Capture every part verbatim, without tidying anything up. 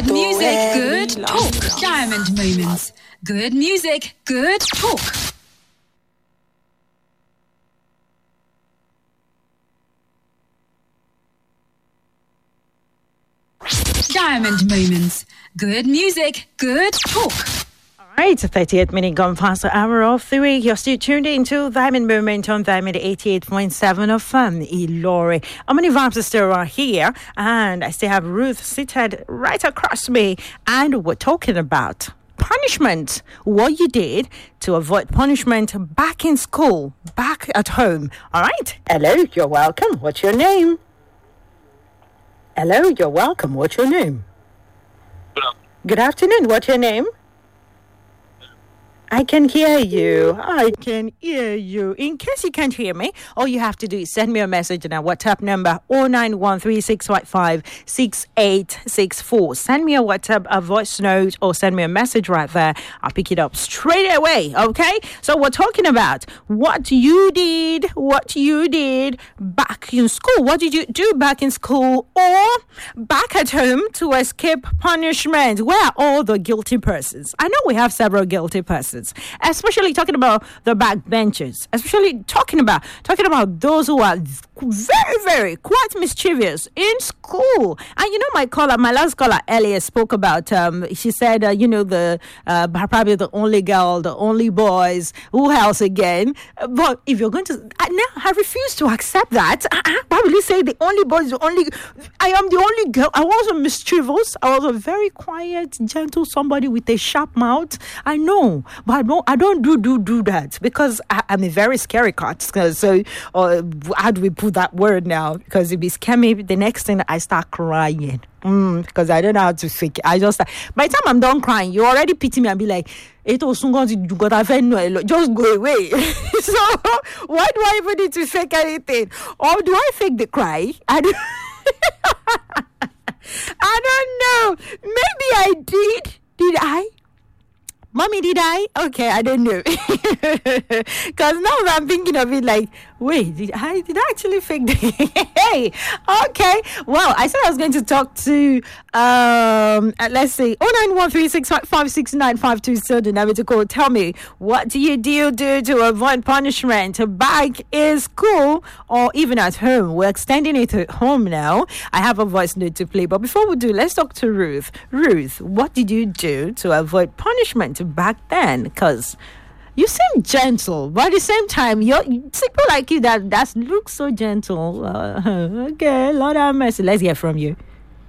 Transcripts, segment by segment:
Music, good talk. Diamond Moments. Good music, good talk. Diamond Moments. Good music, good talk. Right, thirty-eight minute gone past the hour of the week. You're still tuned into Diamond Moment on Diamond eighty-eight point seven of Fun, Ilori. I'm many vibes are still right here, and I still have Ruth seated right across me, and we're talking about punishment. What you did to avoid punishment back in school, back at home. All right. Hello, you're welcome. What's your name? Hello, you're welcome. What's your name? Good afternoon. What's your name? I can hear you. I can hear you. In case you can't hear me, all you have to do is send me a message on our WhatsApp number oh nine one three six five five six eight six four. Send me a WhatsApp, a voice note, or send me a message right there. I'll pick it up straight away, okay? So we're talking about what you did, what you did back in school. What did you do back in school or back at home to escape punishment? Where are all the guilty persons? I know we have several guilty persons. Especially talking about the backbenchers, especially talking about talking about those who are very, very quite mischievous in school. And you know, my caller, my last caller earlier spoke about. Um, she said, uh, you know, the uh, probably the only girl, the only boys. Who else again? But if you're going to uh, now, I refuse to accept that. Uh-uh. Why will you say the only boys, the only? I am the only girl. I wasn't mischievous. I was a very quiet, gentle somebody with a sharp mouth. I know. But I don't, I don't do, do, do that because I, I'm a very scary cat. So, uh, how do we put that word now? Because if it scare me, the next thing I start crying. Mm, because I don't know how to fake it. I just, by the time I'm done crying, you already pity me and be like, just go away. So, why do I even need to fake anything? Or do I fake the cry? I don't, I don't know. Maybe I did. Did I? Mommy, did I? Okay, I don't know. Because now I'm thinking of it like, wait, did I did I actually fake the hey, okay. Well, I said I was going to talk to um uh, let's see, oh nine one three six five five six nine five two. So the number to call. Tell me, what do you do do to avoid punishment back in school or even at home? We're extending it at home now. I have a voice note to play, but before we do, let's talk to Ruth. Ruth, what did you do to avoid punishment back then? Because you seem gentle, but at the same time, you're people like you that that look so gentle. Uh, okay, Lord have mercy. Let's hear from you.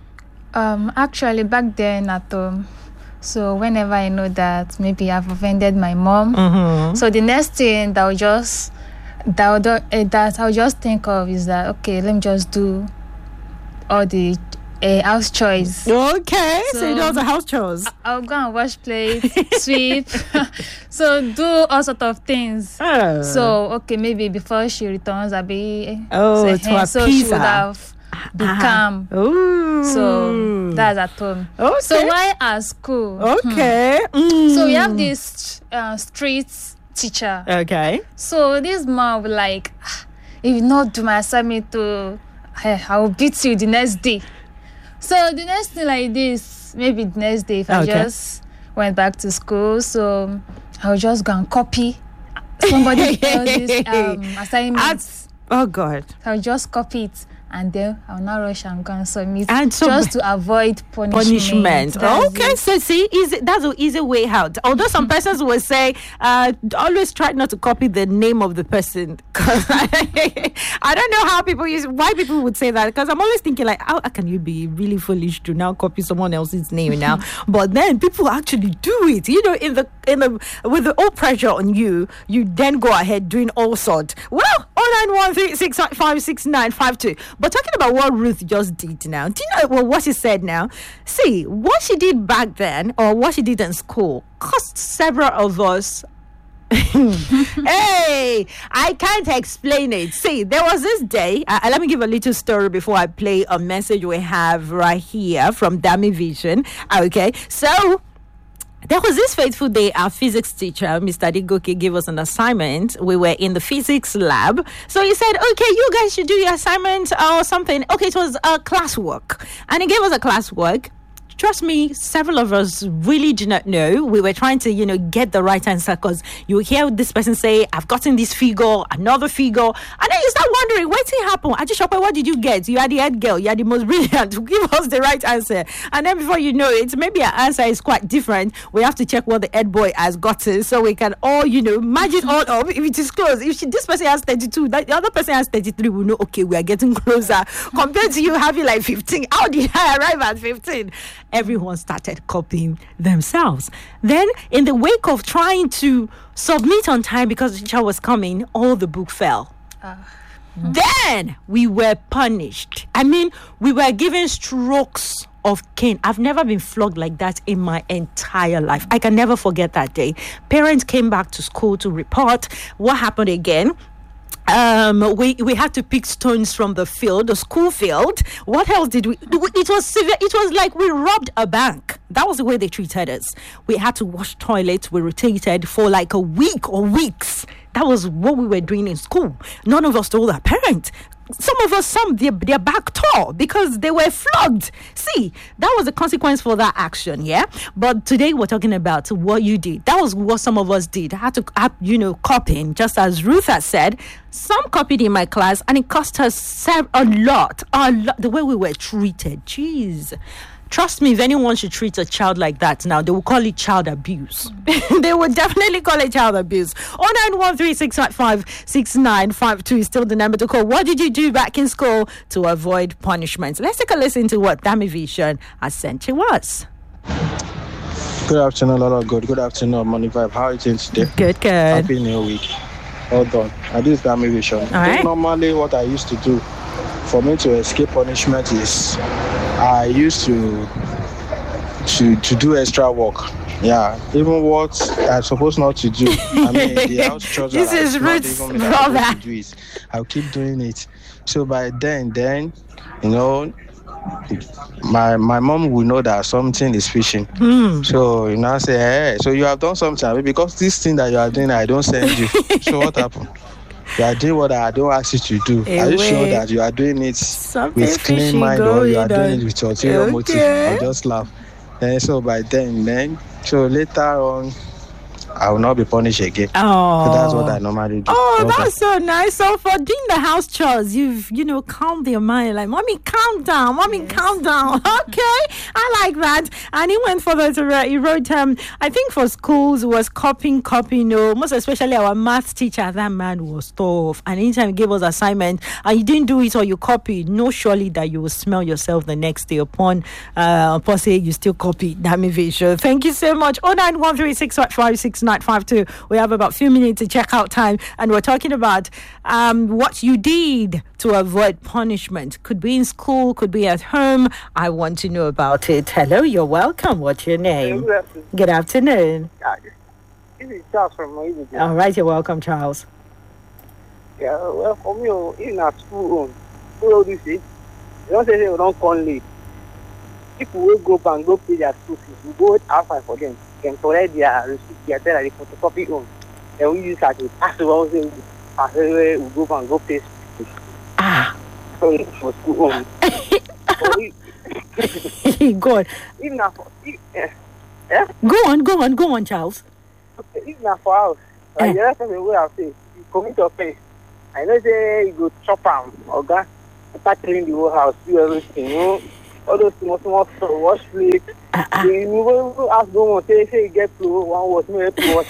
Um, actually, back then at home, so whenever I know that maybe I've offended my mom, mm-hmm. so the next thing that I just that I would, uh, that I'll just think of is that okay, let me just do all the a uh, house chores. Okay, so, so you know the house chores. I'll go and wash plates, sweep, so do all sort of things. Oh. So okay, maybe before she returns, I'll be oh, so, to so she would have become. Ooh. So that's at home. Okay. So why at school? Okay. Hmm. Mm. So we have this uh, street teacher. Okay. So this mom will like, if you not do my assignment, to hey, I will beat you the next day. So the next thing like this, maybe the next day if I okay. just went back to school, so I'll just go and copy somebody else's um, assignments. Oh God! I'll just copy it. And then I'll not rush and go and submit and so just to avoid punishment. punishment. Okay, it. So see, easy, that's an easy way out. Although some persons will say, uh, always try not to copy the name of the person. Because I, I don't know how people use why people would say that. Because I'm always thinking like, how can you be really foolish to now copy someone else's name now? But then people actually do it. You know, in the in the with the all pressure on you, you then go ahead doing all sorts. Well, oh nine one three six five six nine five two. But talking about what Ruth just did now, do you know well, what she said now? See, what she did back then or what she did in school cost several of us. Hey, I can't explain it. See, there was this day. Uh, let me give a little story before I play a message we have right here from Dami Vision. Okay, so there was this fateful day, our physics teacher, Mister Digoke, gave us an assignment. We were in the physics lab. So he said, okay, you guys should do your assignment or something. Okay, it was a classwork. And he gave us a classwork. Trust me, several of us really do not know. We were trying to, you know, get the right answer because you hear this person say, I've gotten this figure, another figure, and then you start wondering, what's it happen? Ajishope, what did you get? You are the head girl, you are the most brilliant to give us the right answer. And then before you know it, maybe our answer is quite different. We have to check what the head boy has gotten so we can all, you know, match it all up. If it is close, if she, this person has thirty-two, that, the other person has thirty-three, we know, okay, we are getting closer. Compared to you having like fifteen, how did I arrive at fifteen? Everyone started copying themselves. Then, in the wake of trying to submit on time because the teacher was coming, all the book fell. Uh. Then we were punished. I mean, we were given strokes of cane. I've never been flogged like that in my entire life. I can never forget that day. Parents came back to school to report what happened again. Um, we we had to pick stones from the field, the school field. What else did we? It was severe. It was like we robbed a bank. That was the way they treated us. We had to wash toilets. We rotated for like a week or weeks. That was what we were doing in school. None of us told our parents. Some of us, some their, their back tore because they were flogged. See, that was the consequence for that action, yeah? But today we're talking about what you did. That was what some of us did. I had to, you know, copying, just as Ruth has said. Some copied in my class, and it cost us a lot, a lot, the way we were treated. Jeez. Trust me, if anyone should treat a child like that now, they will call it child abuse. They will definitely call it child abuse. oh nine one three six five five six nine five two is still the number to call. What did you do back in school to avoid punishments? Let's take a listen to what Dami Vision has sent to us. Good afternoon, Lolo. Good. Good afternoon, Money Vibe. How are you doing today? Good, good. Happy New Week. Well done. And this is Dami Vision. All right. Normally, what I used to do for me to escape punishment is I used to to to do extra work. Yeah, even what I'm supposed not to do. I mean, the house chores this that is Ruth's brother. To do it. I'll keep doing it. So by then, then, you know, my my mom will know that something is fishing. Mm. So you know, I say, hey, so you have done something because this thing that you are doing, I don't send you. So what happened? You are doing what I don't ask you to do. Hey, are you wait. sure that you are doing it Something with clean mind or you are doing it with ulterior okay. motive? I just laugh. And so by then, then, so later on, I will not be punished again. Oh, so that's what I normally do. Oh, okay. That's so nice. So for doing the house chores, you've, you know, calmed your mind. Like, mommy, calm down. Mommy, yes. calm down. Okay. I like that. And he went further to write. He wrote, um, I think for schools, it was copying, copying. No, most especially our math teacher. That man was tough. And anytime he gave us assignment and you didn't do it or you copied, know surely that you will smell yourself the next day upon, uh, upon say you still copied. That motivation. Thank you so much. oh nine one three six five six nine five two. We have about a few minutes to check out time, and we're talking about um, what you did to avoid punishment. Could be in school, could be at home. I want to know about it. Hello, you're welcome. What's your name? Good afternoon. Good afternoon. Uh, this is Charles from Malaysia. All right, you're welcome, Charles. Yeah, well, for me, in our school, who do you say? They don't say they don't come late. If we go back and go pay their school fees, we go outside for them. Can collect their receipt, their tell the photocopy on. Then we use that to pass the one say pass away, we go and go pay school. Ah. So for school on. So go on. Even now for if, uh, yeah? Go on, go on, go on, Charles. Okay, even now for house. Like uh. the other time we have say, you commit offense. I know say you go chop am, okay? Start cleaning the whole house, do everything, you know. All those small, small stuff, wash plate. Uh, uh. You will ask no one, say, say, you get to one wash, no help to wash.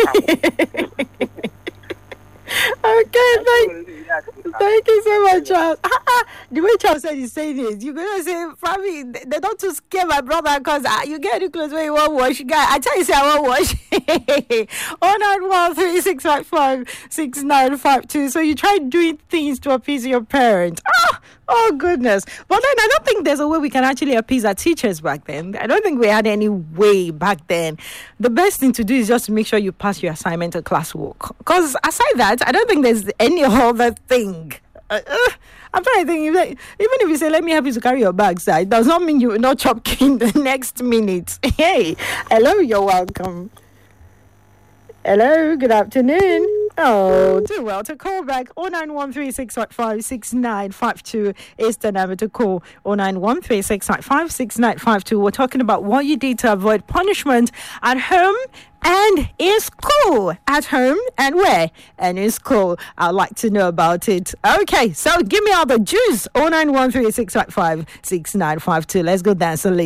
Okay, thank, thank you so much, Charles. The way Charles said he's saying it, you're going to say, probably, they don't too scare my brother because uh, you get it close when you want wash. Guy, I tell you, say, I won't wash. oh nine one three six five five six nine five two. So you try doing things to appease your parents. Ah! Oh, goodness. But then I don't think there's a way we can actually appease our teachers back then. I don't think we had any way back then. The best thing to do is just to make sure you pass your assignment or classwork. Because aside that, I don't think there's any other thing. Uh, uh, I'm trying to think, even if you say, let me help you to carry your bags, it does not mean you will not chop king the next minute. Hey, hello, you're welcome. Hello, good afternoon. Oh, do well to call back. oh nine one three six five five six nine five two is the number to call. oh nine one three six five five six nine five two. We're talking about what you did to avoid punishment at home and in school. At home and where? And in school. I'd like to know about it. Okay, so give me all the juice. oh nine one three six five five six nine five two. Let's go dance a little.